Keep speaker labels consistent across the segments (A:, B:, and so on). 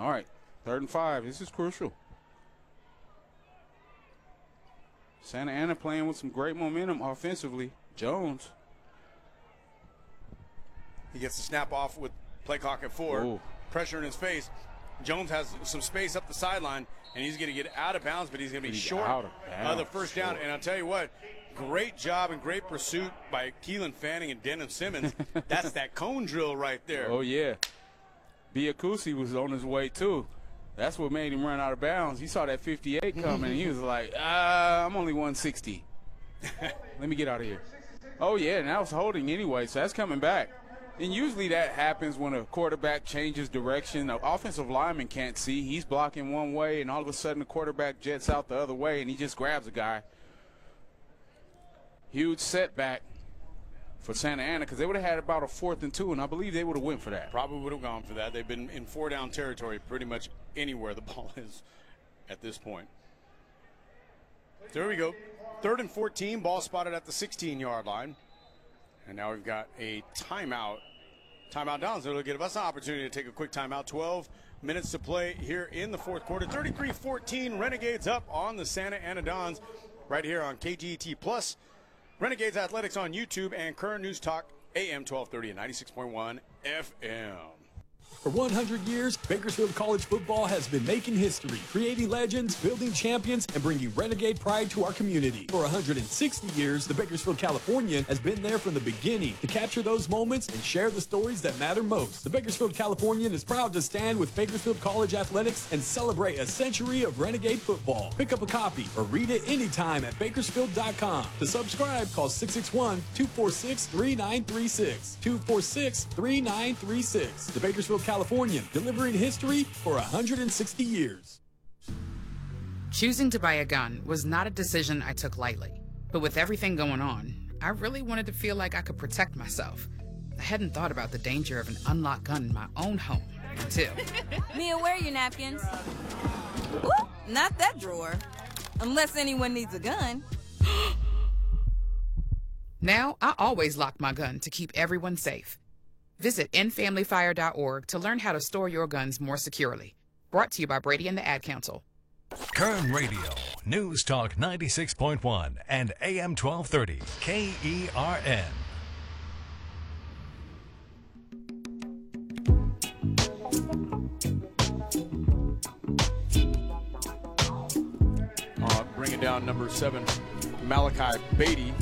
A: All right, 3rd and 5. This is crucial. Santa Ana playing with some great momentum offensively. Jones.
B: He gets the snap off with play clock at 4.
A: Ooh.
B: Pressure in his face. Jones has some space up the sideline, and he's going to get out of bounds, but he's going to be short of the first down. And I'll tell you what, great job and great pursuit by Keelan Fanning and Denham Simmons. That's that cone drill right there.
A: Oh, yeah. Biacusi was on his way, too. That's what made him run out of bounds. He saw that 58 coming, and he was like, I'm only 160. Let me get out of here. Oh, yeah, and that was holding anyway, so that's coming back. And usually that happens when a quarterback changes direction. The offensive lineman can't see. He's blocking one way, and all of a sudden the quarterback jets out the other way, and he just grabs a guy. Huge setback for Santa Ana because they would have had about a 4th and 2, and I believe they would have went for that.
B: Probably would have gone for that. They've been in 4-down territory pretty much anywhere the ball is at this point. There we go. 3rd and 14, ball spotted at the 16-yard line. And now we've got a timeout. Timeout down, so it'll give us an opportunity to take a quick timeout. 12 minutes to play here in the 4th quarter. 33-14, Renegades up on the Santa Ana Dons right here on KGET Plus. Renegades Athletics on YouTube and Current News Talk AM 1230 and 96.1 FM.
C: For 100 years, Bakersfield College football has been making history, creating legends, building champions, and bringing Renegade pride to our community. For 160 years, the Bakersfield Californian has been there from the beginning to capture those moments and share the stories that matter most. The Bakersfield Californian is proud to stand with Bakersfield College Athletics and celebrate a century of Renegade football. Pick up a copy or read it anytime at Bakersfield.com. To subscribe, call 661-246-3936. 246-3936. The Bakersfield Californian, delivering history for 160 years.
D: Choosing to buy a gun was not a decision I took lightly. But with everything going on, I really wanted to feel like I could protect myself. I hadn't thought about the danger of an unlocked gun in my own home until...
E: Mia, where are your napkins? Ooh, not that drawer. Unless anyone needs a gun.
D: Now, I always lock my gun to keep everyone safe. Visit endfamilyfire.org to learn how to store your guns more securely. Brought to you by Brady and the Ad Council.
F: Kern Radio, News Talk 96.1 and AM 1230, KERN.
B: Bringing down number 7, Malachi Beatty.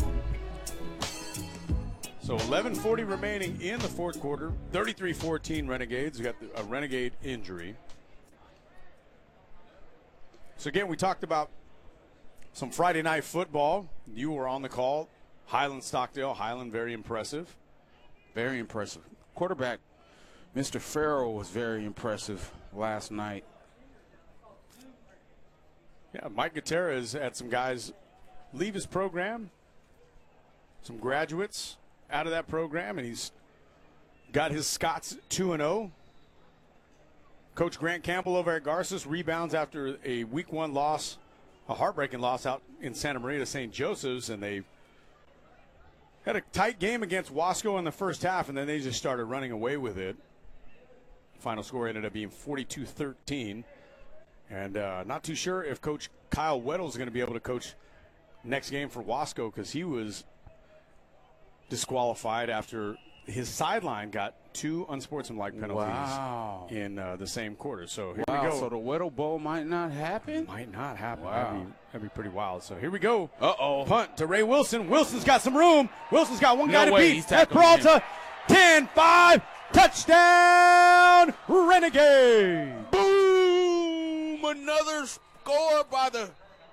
B: So 11:40 remaining in the 4th quarter. 33-14 Renegades. We got a Renegade injury. So again, we talked about some Friday night football. You were on the call. Highland Stockdale. Highland, very impressive.
A: Very impressive. Quarterback, Mr. Farrell, was very impressive last night.
B: Yeah, Mike Gutierrez had some guys leave his program, some graduates out of that program, and he's got his Scots 2-0. Coach Grant Campbell over at Garces rebounds after a week 1 loss, a heartbreaking loss out in Santa Maria to St. Joseph's, and they had a tight game against Wasco in the first half, and then they just started running away with it. Final score ended up being 42-13. And not too sure if Coach Kyle Weddle is going to be able to coach next game for Wasco because he was disqualified after his sideline got 2 unsportsmanlike penalties in the same quarter. So here we go.
A: So the Weddle Bowl might not happen?
B: Might not happen.
A: Wow.
B: That'd be pretty wild. So here we go.
A: Uh-oh.
B: Punt to Ray Wilson. Wilson's got some room. Wilson's got one guy to
A: way.
B: beat. That's Peralta. 10-5. Touchdown, Renegade.
A: Boom! Another score by the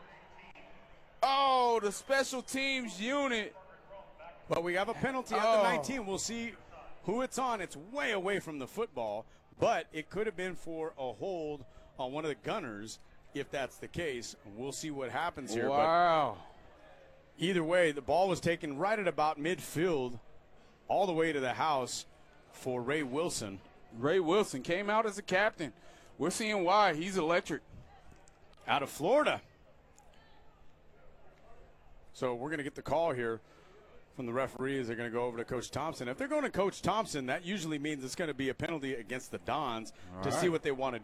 A: special teams unit.
B: But we have a penalty at the 19. We'll see who it's on. It's way away from the football, but it could have been for a hold on one of the gunners if that's the case. We'll see what happens here.
A: Wow.
B: But either way, the ball was taken right at about midfield all the way to the house for Ray Wilson.
A: Ray Wilson came out as a captain. We're seeing why. He's electric.
B: Out of Florida. So we're going to get the call here from the referees. They're going to go over to Coach Thompson. If they're going to Coach Thompson, that usually means it's going to be a penalty against the Dons to see what they want to